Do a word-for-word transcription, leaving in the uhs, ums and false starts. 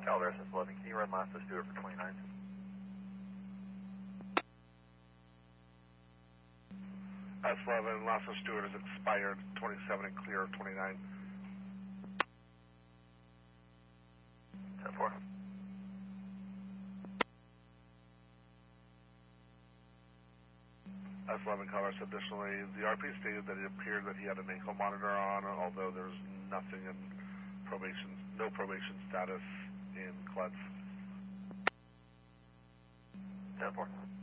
Calaveras eleven, can you run Lassa Stewart for twenty-nine? S eleven, Lassa Stewart is expired, twenty-seven and clear, twenty-nine. ten four. S eleven Calaveras, additionally, the R P stated that it appeared that he had an ankle monitor on, although there's nothing in probation, no probation status in C L E D S. ten four.